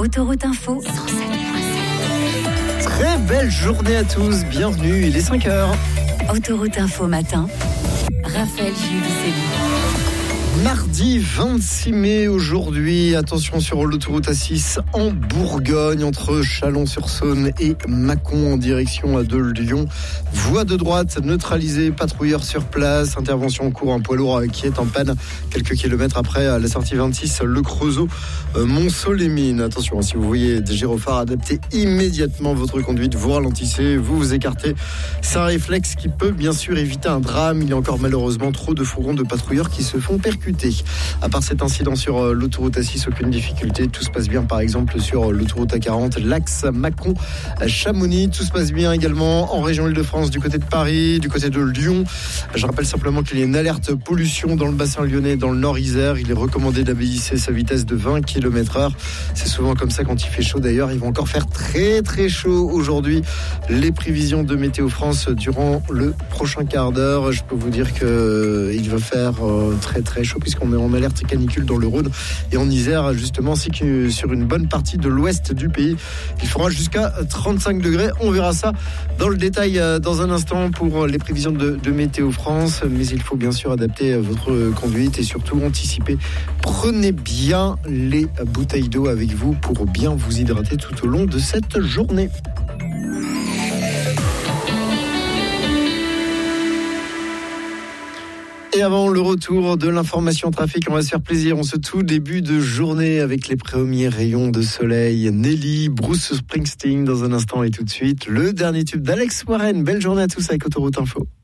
Autoroute Info 107.7. Très belle journée à tous, bienvenue, il est 5h. Autoroute Info matin, Raphaël Giudicelli. Mardi 26 mai aujourd'hui, attention sur l'autoroute A6 en Bourgogne, entre Chalon-sur-Saône et Mâcon en direction de Lyon. Voie de droite neutralisée, patrouilleurs sur place, intervention en cours, un poids lourd qui est en panne quelques kilomètres après la sortie 26, le Creusot, Mont-Solémine. Attention, si vous voyez des gyrophares, adaptez immédiatement votre conduite, vous ralentissez, vous vous écartez. C'est un réflexe qui peut bien sûr éviter un drame. Il y a encore malheureusement trop de fourgons de patrouilleurs qui se font percuter. À part cet incident sur l'autoroute A6, aucune difficulté. Tout se passe bien, par exemple, sur l'autoroute A40, l'axe Mâcon-Chamonix. Tout se passe bien également en région Île-de-France, du côté de Paris, du côté de Lyon. Je rappelle simplement qu'il y a une alerte pollution dans le bassin lyonnais, dans le nord Isère. Il est recommandé d'abaisser sa vitesse de 20 km/h. C'est souvent comme ça quand il fait chaud. D'ailleurs, ils vont encore faire très très chaud aujourd'hui. Les prévisions de Météo France durant le prochain quart d'heure, je peux vous dire qu'il va faire très très chaud, puisqu'on est en alerte canicule dans le Rhône et en Isère, justement, ainsi que sur une bonne partie de l'ouest du pays. Il fera jusqu'à 35 degrés. On verra ça dans le détail dans un instant pour les prévisions de Météo France. Mais il faut bien sûr adapter votre conduite et surtout anticiper. Prenez bien les bouteilles d'eau avec vous pour bien vous hydrater tout au long de cette journée. Et avant le retour de l'information trafic, on va se faire plaisir en ce tout début de journée avec les premiers rayons de soleil. Nelly, Bruce Springsteen dans un instant et tout de suite le dernier tube d'Alex Warren. Belle journée à tous avec Autoroute Info.